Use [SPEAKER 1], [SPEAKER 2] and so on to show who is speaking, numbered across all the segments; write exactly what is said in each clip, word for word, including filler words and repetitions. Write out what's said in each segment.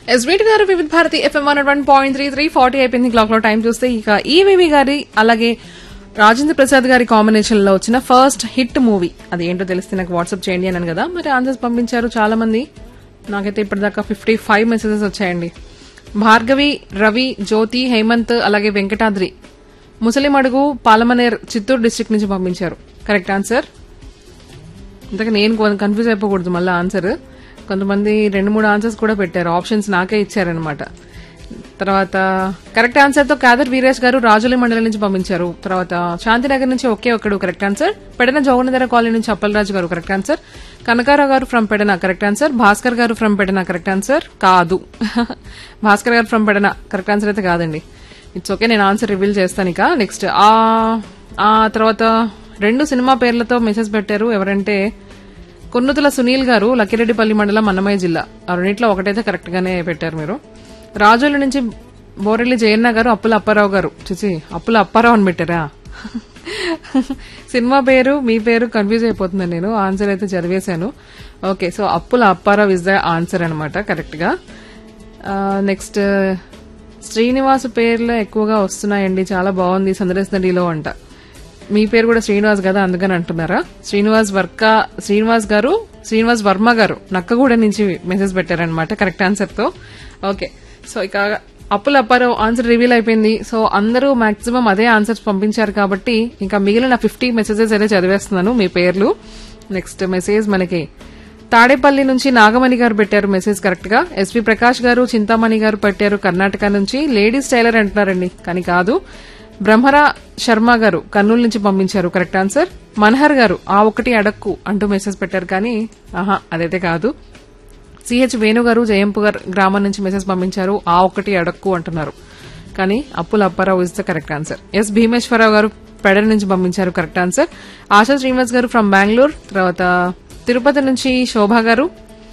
[SPEAKER 1] ఎస్వీటి గారు వివిధ Bharati FM one one point three three forty అయిపోయింది క్లాక్ లో టైం చూస్తే. ఇక ఈవీవి గారి అలాగే రాజేంద్ర ప్రసాద్ గారి కాంబినేషన్ లో వచ్చిన ఫస్ట్ హిట్ మూవీ అది ఏంటో తెలిస్తే నాకు వాట్సాప్ చేయండి అన్నాను కదా. మరి ఆన్సర్స్ పంపించారు చాలా మంది. నాకైతే ఇప్పటిదాకా ఫిఫ్టీ ఫైవ్ మెసేజెస్ వచ్చాయండి. భార్గవి, రవి, జ్యోతి, హేమంత్ అలాగే వెంకటాద్రి ముసలిమడుగు పాలమనేర్ చిత్తూరు డిస్ట్రిక్ట్ నుంచి పంపించారు కరెక్ట్ ఆన్సర్. ఇంతగా నేను కన్ఫ్యూజ్ అయిపోకూడదు మళ్ళీ ఆన్సర్. కొంతమంది రెండు మూడు ఆన్సర్స్ కూడా పెట్టారు, ఆప్షన్స్ నాకే ఇచ్చారనమాట. తర్వాత కరెక్ట్ ఆన్సర్ తో కాదర్ వీరేష్ గారు రాజుల మండలం నుంచి పంపించారు. తర్వాత శాంతినగర్ నుంచి ఒకే ఒక్కడు కరెక్ట్ ఆన్సర్. పెడన జోగనధర కాలనీ నుంచి అప్పలరాజు గారు కరెక్ట్ ఆన్సర్. కనకారావు గారు from Pedana correct answer. Bhaskar గారు ఫ్రం పెడన కరెక్ట్ ఆన్సర్ కాదు. భాస్కర్ గారు ఫ్రం పెడన కరెక్ట్ ఆన్సర్ అయితే కాదండి. ఇట్స్ ఓకే, నేను ఆన్సర్ రివీల్ చేస్తాను. ఇక నెక్స్ట్ ఆ తర్వాత రెండు సినిమా పేర్లతో మెసేజ్ పెట్టారు. ఎవరంటే కొన్నుతుల సునీల్ గారు, లక్కిరెడ్డిపల్లి మండలం, అన్నమయ్య జిల్లా. ఆ రెండిట్లో ఒకటైతే కరెక్ట్ గానే పెట్టారు మీరు. రాజోల నుంచి బోరెల్లి జయన్న గారు, అప్పుల అప్పారావు గారు, చూసి అప్పుల అప్పారావు అని పెట్టారా? సినిమా పేరు మీ పేరు కన్ఫ్యూజ్ అయిపోతున్నాను నేను. ఆన్సర్ అయితే చదివేశాను. ఓకే, సో అప్పుల అప్పారావు ఇస్ ద ఆన్సర్ అనమాట కరెక్ట్ గా. నెక్స్ట్ శ్రీనివాస్ పేర్లు ఎక్కువగా వస్తున్నాయండి, చాలా బాగుంది సందర్శన నడిలో అంట. మీ పేరు కూడా శ్రీనివాస్ కదా అందుకని అంటున్నారా? శ్రీనివాస్ వర్క శ్రీనివాస్ గారు శ్రీనివాస్ వర్మ గారు నక్కగూడ నుంచి మెసేజ్ పెట్టారనమాట కరెక్ట్ ఆన్సర్ తో. ఓకే, సో ఇక అప్పుల అప్పారావు ఆన్సర్ రివీల్ అయిపోయింది. సో అందరూ మాక్సిమం అదే ఆన్సర్స్ పంపించారు కాబట్టి ఇంకా మిగిలిన ఫిఫ్టీ మెసేజెస్ అయితే చదివేస్తున్నాను మీ పేర్లు. నెక్స్ట్ మెసేజ్ మనకి తాడేపల్లి నుంచి నాగమణి గారు పెట్టారు మెసేజ్ కరెక్ట్ గా. ఎస్వి ప్రకాష్ గారు చింతామణి గారు పెట్టారు కర్ణాటక నుంచి. లేడీస్ టైలర్ అంటున్నారండి కానీ కాదు. బ్రహ్మరా శర్మ గారు కర్నూలు నుంచి పంపించారు కరెక్ట్ ఆన్సర్. మనహర్ గారు ఆ ఒకటి అడక్కు అంటూ మెసేజ్ పెట్టారు కానీ ఆహా అదైతే కాదు. సిహెచ్ వేణు గారు జయంపుగర్ గ్రామం నుంచి మెసేజ్ పంపించారు, ఆ ఒకటి అడక్కు అంటున్నారు కానీ అప్పుల Apparao is the correct answer. Yes Bhimeswara Rao గారు పెడర్ నుంచి పంపించారు కరెక్ట్ ఆన్సర్. ఆశా శ్రీనివాస్ గారు ఫ్రం బెంగళూరు. తర్వాత తిరుపతి నుంచి శోభా గారు.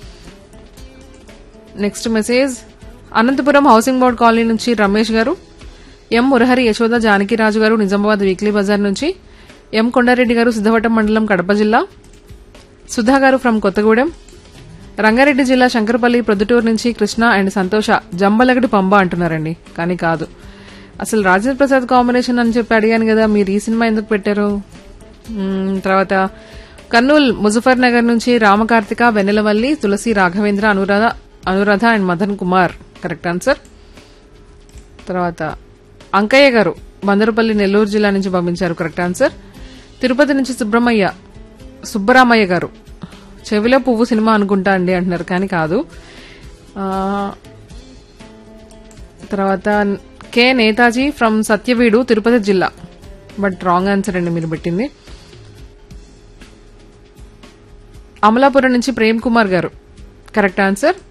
[SPEAKER 1] Next message Anantapuram housing board colony నుంచి రమేష్ గారు. ఎం మురహరి యశోద జానకిరాజు గారు నిజామాబాద్ వీక్లీ బజార్ నుంచి. ఎం కొండారెడ్డి గారు సిద్ధవటం మండలం కడప జిల్లా. సుధా గారు ఫ్రం కొత్తగూడెం. రంగారెడ్డి జిల్లా శంకరపల్లి ప్రొద్దుటూరు నుంచి కృష్ణ అండ్ సంతోష జంబలగడి పంబ అంటున్నారండి కానీ కాదు. అసలు రాజేంద్ర ప్రసాద్ కాంబినేషన్ అని చెప్పి అడిగాను కదా, మీరు ఈ సినిమా ఎందుకు పెట్టారు? తర్వాత కర్నూలు ముజఫర్ నగర్ నుంచి రామకార్తిక, వెన్నెలవల్లి, తులసి, Raghavendra, Anuradha Anuradha and Madan Kumar correct answer. తర్వాత అంకయ్య గారు బందరపల్లి నెల్లూరు జిల్లా నుంచి పంపించారు కరెక్ట్ ఆన్సర్. తిరుపతి నుంచి సుబ్రహ్మయ్య సుబ్బరామయ్య గారు చెవిలో పువ్వు సినిమా అనుకుంటా అండి అంటున్నారు కానీ కాదు. తర్వాత కె నేతాజీ ఫ్రమ్ సత్యవీడు తిరుపతి జిల్లా, బట్ రాంగ్ ఆన్సర్ అండి మీరు పెట్టింది. అమలాపురం నుంచి ప్రేమ్ కుమార్ గారు కరెక్ట్ ఆన్సర్.